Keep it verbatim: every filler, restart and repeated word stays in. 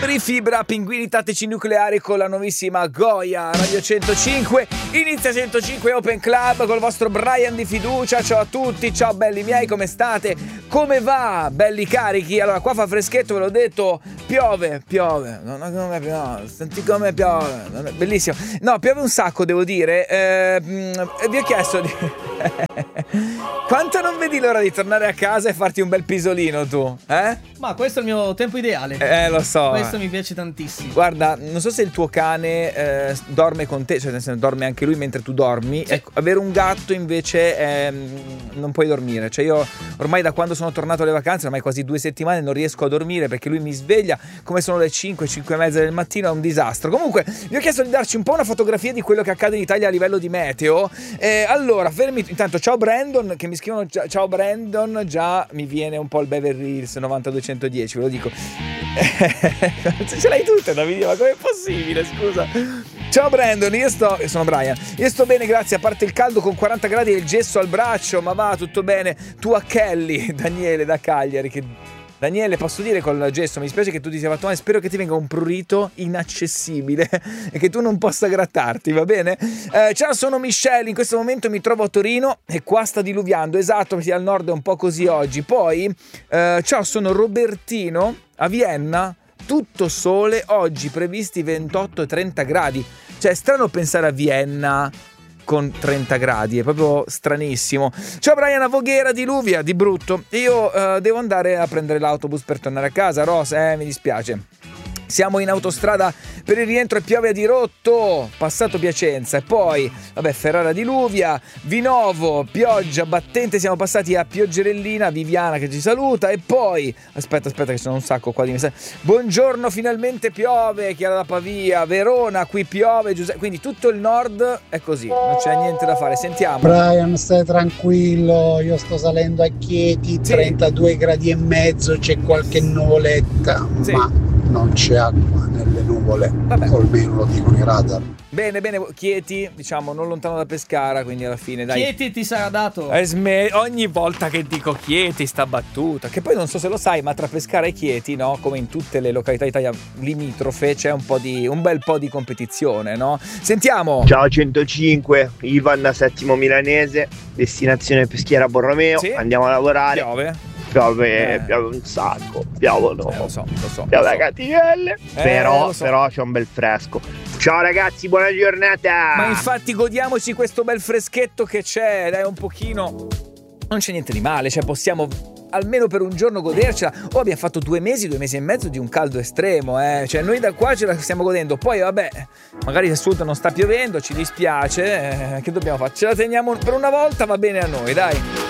Fibra, pinguini tattici nucleari con la nuovissima Goya Radio centocinque. Inizia centocinque Open Club col vostro Brian di fiducia. Ciao a tutti, ciao belli miei, come state? Come va? Belli carichi? Allora, qua fa freschetto, ve l'ho detto, piove, piove. Non, non, non piove, senti come piove. Bellissimo. No, piove un sacco, devo dire. Eh, vi ho chiesto di... Quanto non vedi l'ora di tornare a casa e farti un bel pisolino tu? Eh? Ma questo è il mio tempo ideale. Eh, lo so. Questo mi piace tantissimo. Guarda, non so se il tuo cane eh, dorme con te, cioè nel senso dorme anche lui mentre tu dormi. Sì. Ecco, avere un gatto invece eh, non puoi dormire. Cioè io ormai da quando sono tornato alle vacanze, ormai quasi due settimane, non riesco a dormire perché lui mi sveglia come sono le cinque, cinque e mezza del mattino, è un disastro. Comunque vi ho chiesto di darci un po' una fotografia di quello che accade in Italia a livello di meteo. Eh, allora, fermi intanto, ciao Brandon, che mi scrivono ciao Brandon, già mi viene un po' il Beverly Hills novantadue-centodieci, ve lo dico. Ce l'hai tutte da video, ma com'è possibile, scusa? Ciao Brandon, io sto io sono Brian, io sto bene grazie, a parte il caldo con quaranta gradi e il gesso al braccio, ma va tutto bene. Tu a Kelly, Daniele da Cagliari, che Daniele, posso dire col gesso, mi spiace che tu ti sia fatto male, spero che ti venga un prurito inaccessibile e che tu non possa grattarti, va bene? Eh, ciao, sono Michelle, in questo momento mi trovo a Torino e qua sta diluviando, esatto, perché al nord è un po' così oggi. Poi, eh, ciao, sono Robertino, a Vienna, tutto sole, oggi previsti ventotto e trenta gradi. Cioè, è strano pensare a Vienna con trenta gradi, è proprio stranissimo. Ciao Brian, a Voghera diluvia di brutto. Io uh, devo andare a prendere l'autobus per tornare a casa. Rosa, eh, mi dispiace. Siamo in autostrada per il rientro e piove a dirotto, passato Piacenza e poi, vabbè, Ferrara diluvia, Vinovo, pioggia battente, siamo passati a Pioggerellina, Viviana che ci saluta e poi, aspetta, aspetta che sono un sacco qua di messaggi. Buongiorno, finalmente piove, Chiara da Pavia, Verona, qui piove, Giuseppe, quindi tutto il nord è così, non c'è niente da fare, sentiamo. Brian, stai tranquillo, io sto salendo a Chieti, sì. trentadue gradi e mezzo, c'è qualche nuvoletta, sì. Ma non c'è acqua nelle nuvole, vabbè. O almeno lo dicono i radar. Bene, bene, Chieti, diciamo, non lontano da Pescara, quindi alla fine, dai. Chieti ti sarà dato. Eh, sme- ogni volta che dico Chieti, sta battuta, che poi non so se lo sai, ma tra Pescara e Chieti, no, come in tutte le località italiane limitrofe, c'è un po' di, un bel po' di competizione, no? Sentiamo. Ciao centocinque, Ivan da Settimo Milanese, destinazione Peschiera Borromeo, sì. Andiamo a lavorare. Piove. Piove, eh. piove un sacco, piovono, eh, lo so, lo so, piove lo a so. cattivelle, eh, però, so. però c'è un bel fresco. Ciao ragazzi, buona giornata. Ma infatti godiamoci questo bel freschetto che c'è, dai, un pochino, non c'è niente di male, cioè possiamo almeno per un giorno godercela. Oh, abbiamo fatto due mesi, due mesi e mezzo di un caldo estremo, eh. Cioè noi da qua ce la stiamo godendo. Poi vabbè, magari a sud non sta piovendo, ci dispiace, eh, che dobbiamo fare? Ce la teniamo per una volta, va bene a noi, dai.